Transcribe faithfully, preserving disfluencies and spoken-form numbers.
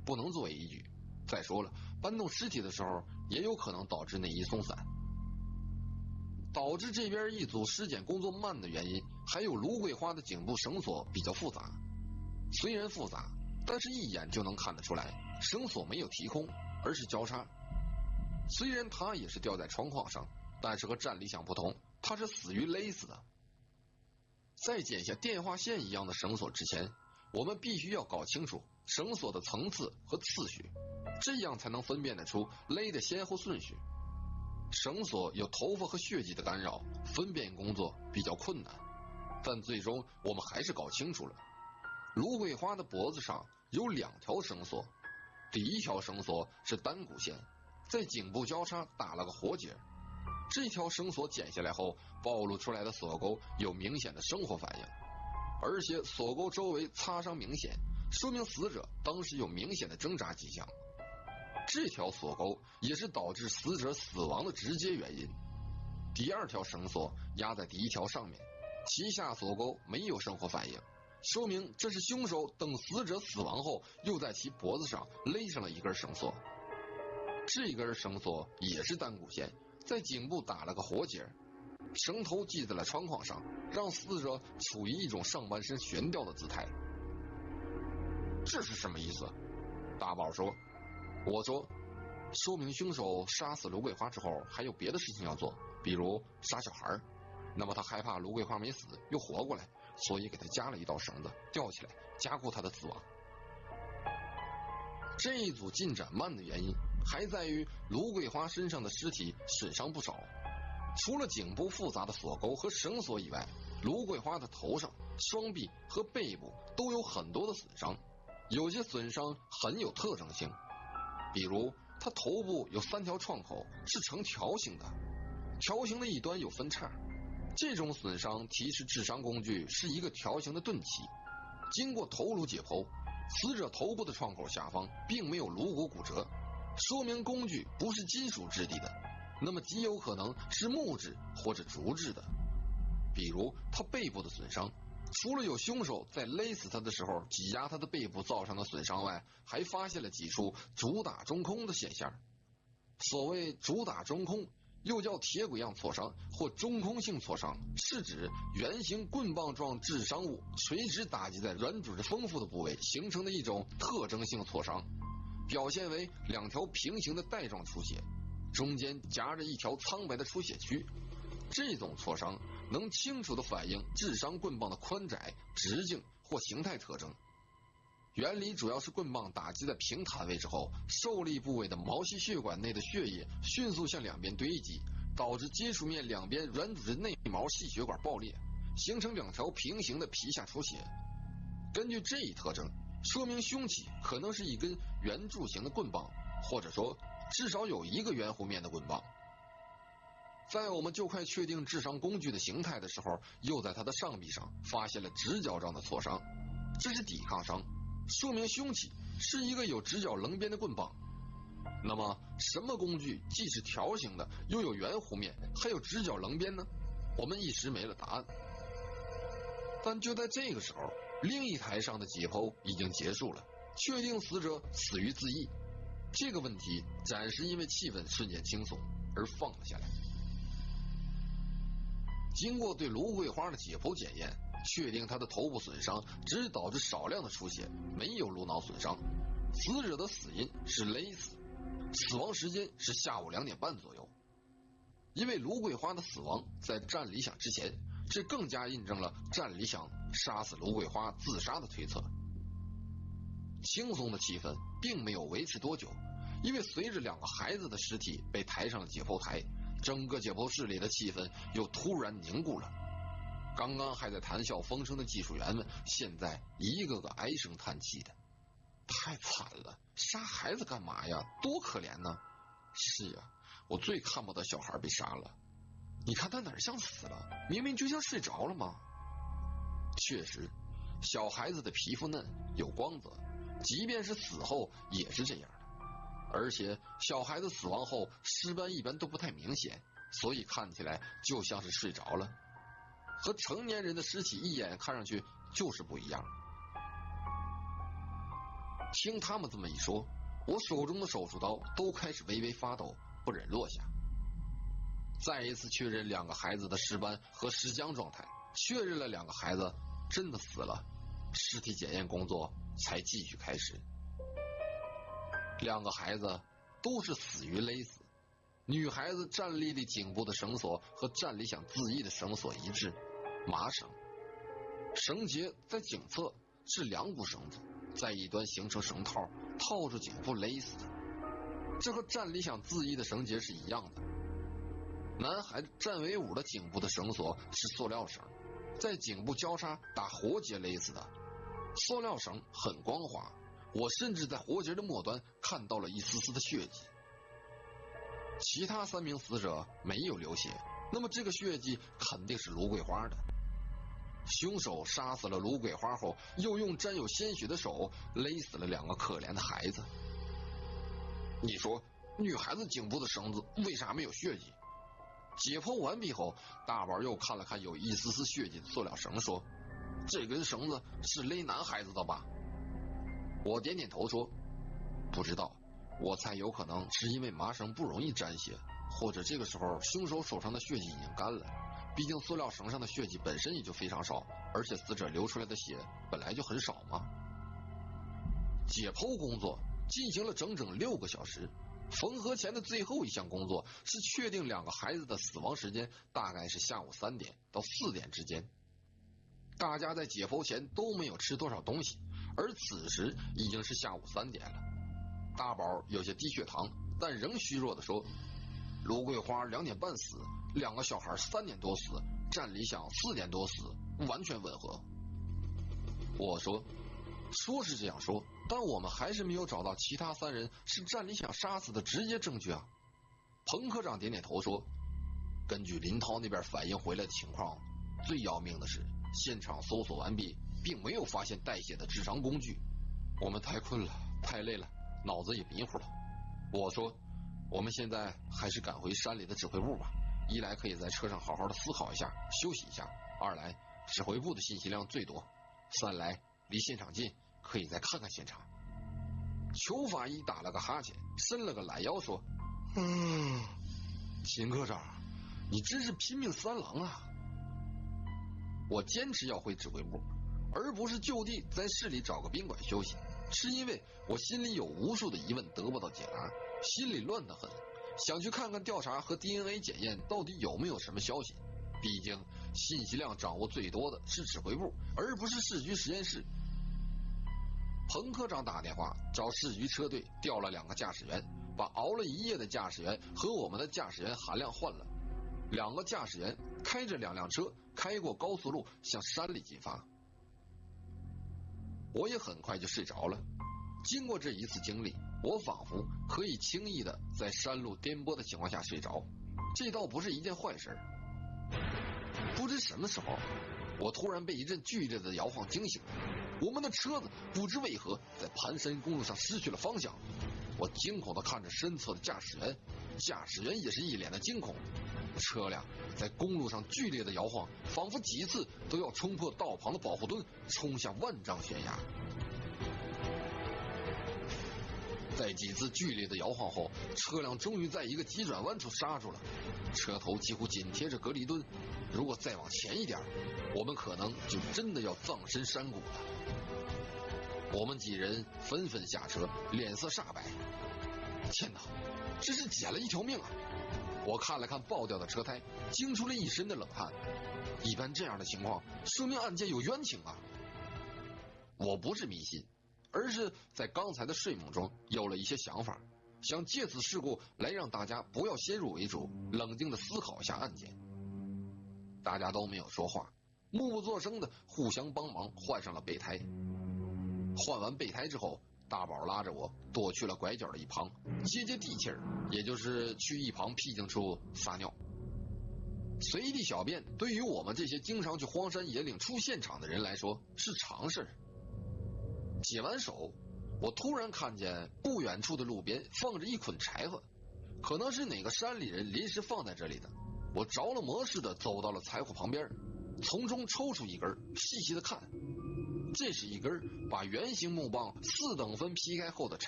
不能作为依据。再说了，搬动尸体的时候也有可能导致内衣松散。导致这边一组尸检工作慢的原因，还有卢桂花的颈部绳索比较复杂。虽然复杂，但是一眼就能看得出来，绳索没有提空，而是交叉。虽然他也是吊在窗框上，但是和战理想不同，他是死于勒死的。在剪下电话线一样的绳索之前，我们必须要搞清楚绳索的层次和次序，这样才能分辨得出勒的先后顺序。绳索有头发和血迹的干扰，分辨工作比较困难，但最终我们还是搞清楚了。卢桂花的脖子上有两条绳索，第一条绳索是单股线，在颈部交叉打了个活结。这条绳索剪下来后，暴露出来的锁钩有明显的生活反应，而且锁钩周围擦伤明显，说明死者当时有明显的挣扎迹象。这条锁钩也是导致死者死亡的直接原因。第二条绳索压在第一条上面，其下锁钩没有生活反应，说明这是凶手等死者死亡后又在其脖子上勒上了一根绳索。这根绳索也是单股线，在颈部打了个活结，绳头系在了窗框上，让死者处于一种上半身悬吊的姿态。这是什么意思？大宝说。我说，说明凶手杀死卢桂花之后还有别的事情要做，比如杀小孩。那么他害怕卢桂花没死又活过来，所以给他加了一道绳子吊起来，加固他的死亡。这一组进展慢的原因还在于卢桂花身上的尸体损伤不少，除了颈部复杂的锁钩和绳索以外，卢桂花的头上、双臂和背部都有很多的损伤，有些损伤很有特征性。比如他头部有三条创口是呈条形的，条形的一端有分叉，这种损伤提示治伤工具是一个条形的钝器。经过头颅解剖，死者头部的创口下方并没有颅骨骨折，说明工具不是金属质地的，那么极有可能是木质或者竹制的。比如他背部的损伤，除了有凶手在勒死他的时候挤压他的背部造成的损伤外，还发现了几处主打中空的现象。所谓主打中空，又叫铁轨样挫伤或中空性挫伤，是指圆形棍棒状致伤物垂直打击在软组织丰富的部位形成的一种特征性挫伤，表现为两条平行的带状出血，中间夹着一条苍白的出血区。这种挫伤能清楚地反映致伤棍棒的宽窄、直径或形态特征。原理主要是棍棒打击在平坦位置后，受力部位的毛细血管内的血液迅速向两边堆积，导致接触面两边软组织内毛细血管爆裂，形成两条平行的皮下出血。根据这一特征，说明凶器可能是一根圆柱形的棍棒，或者说至少有一个圆弧面的棍棒。在我们就快确定致伤工具的形态的时候，又在它的上臂上发现了直角状的挫伤，这是抵抗伤，说明凶器是一个有直角棱边的棍棒。那么什么工具既是条形的，又有圆弧面，还有直角棱边呢？我们一时没了答案。但就在这个时候，另一台上的解剖已经结束了，确定死者死于自缢。这个问题暂时因为气氛瞬间轻松而放了下来。经过对卢桂花的解剖检验，确定她的头部损伤只导致少量的出血，没有颅脑损伤。死者的死因是勒死，死亡时间是下午两点半左右。因为卢桂花的死亡在战理想之前，这更加印证了战理想杀死卢桂花自杀的推测。轻松的气氛并没有维持多久，因为随着两个孩子的尸体被抬上了解剖台，整个解剖室里的气氛又突然凝固了。刚刚还在谈笑风生的技术员们，现在一个个唉声叹气的。太惨了，杀孩子干嘛呀？多可怜呢！是呀，我最看不得小孩被杀了。你看他哪儿像死了，明明就像睡着了吗？确实，小孩子的皮肤嫩有光泽，即便是死后也是这样的。而且小孩子死亡后尸斑一般都不太明显，所以看起来就像是睡着了，和成年人的尸体一眼看上去就是不一样。 听他们这么一说，我手中的手术刀都开始微微发抖，不忍落下。再一次确认两个孩子的尸斑和尸僵状态，确认了两个孩子真的死了，尸体检验工作才继续开始。两个孩子都是死于勒死，女孩子站立的颈部的绳索和站立想自缢的绳索一致，麻绳，绳结在颈侧是两股绳子，在一端形成绳套，套住颈部勒死的。这和站立想自缢的绳结是一样的。男孩站为伍的颈部的绳索是塑料绳，在颈部交叉打活结勒死的。塑料绳很光滑，我甚至在活结的末端看到了一丝丝的血迹。其他三名死者没有流血，那么这个血迹肯定是卢桂花的。凶手杀死了卢桂花后，又用沾有鲜血的手勒死了两个可怜的孩子。你说女孩子颈部的绳子为啥没有血迹？解剖完毕后，大宝又看了看有一丝丝血迹的塑料绳，说：“这根绳子是勒男孩子的吧？”我点点头说：“不知道，我猜有可能是因为麻绳不容易沾血，或者这个时候凶手手上的血迹已经干了。毕竟塑料绳上的血迹本身也就非常少，而且死者流出来的血本来就很少嘛。”解剖工作进行了整整六个小时。缝合前的最后一项工作是确定两个孩子的死亡时间大概是下午三点到四点之间。大家在解剖前都没有吃多少东西，而此时已经是下午三点了。大宝有些低血糖，但仍虚弱地说：“卢桂花两点半死，两个小孩三点多死，站理想四点多死，完全吻合。”我说：“说是这样说，但我们还是没有找到其他三人是站理想杀死的直接证据啊。”彭科长点点头说：“根据林涛那边反映回来的情况，最要命的是现场搜索完毕，并没有发现带血的制伤工具。我们太困了，太累了，脑子也迷糊了。”我说：“我们现在还是赶回山里的指挥部吧，一来可以在车上好好的思考一下，休息一下；二来指挥部的信息量最多；三来离现场近，可以再看看现场。”裘法医打了个哈欠，伸了个懒腰说：“嗯，秦科长，你真是拼命三郎啊！”我坚持要回指挥部，而不是就地在市里找个宾馆休息，是因为我心里有无数的疑问得不到解答，心里乱得很，想去看看调查和 D N A 检验到底有没有什么消息。毕竟信息量掌握最多的是指挥部，而不是市局实验室。彭科长打电话找市局车队调了两个驾驶员，把熬了一夜的驾驶员和我们的驾驶员韩亮换了。两个驾驶员开着两辆车开过高速路向山里进发。我也很快就睡着了。经过这一次经历，我仿佛可以轻易的在山路颠簸的情况下睡着，这倒不是一件坏事。不知什么时候，我突然被一阵剧烈的摇晃惊醒了。我们的车子不知为何在盘山公路上失去了方向。我惊恐地看着身侧的驾驶员，驾驶员也是一脸的惊恐。车辆在公路上剧烈的摇晃，仿佛几次都要冲破道旁的保护墩，冲向万丈悬崖。在几次剧烈的摇晃后，车辆终于在一个急转弯处刹住了，车头几乎紧贴着隔离墩。如果再往前一点，我们可能就真的要葬身山谷了。我们几人纷纷下车，脸色煞白。天哪，这是捡了一条命啊！我看了看爆掉的车胎，惊出了一身的冷汗。一般这样的情况说明案件有冤情啊。我不是迷信，而是在刚才的睡梦中有了一些想法，想借此事故来让大家不要先入为主，冷静的思考一下案件。大家都没有说话，默不作声的互相帮忙换上了备胎。换完备胎之后，大宝拉着我躲去了拐角的一旁，接接地气儿，也就是去一旁僻静处撒尿。随地小便对于我们这些经常去荒山野岭出现场的人来说是常事。解完手，我突然看见不远处的路边放着一捆柴火，可能是哪个山里人临时放在这里的。我着了魔似的走到了柴火旁边，从中抽出一根，细细的看。 这是一根把圆形木棒四等分劈开后的